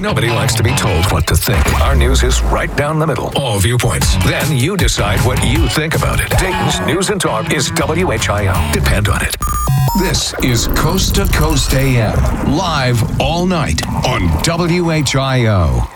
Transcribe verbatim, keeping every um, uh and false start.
Nobody likes to be told what to think. Our news is right down the middle. All viewpoints. Then you decide what you think about it. Dayton's News and Talk is W H I O. Depend on it. This is Coast to Coast A M. Live all night on W H I O.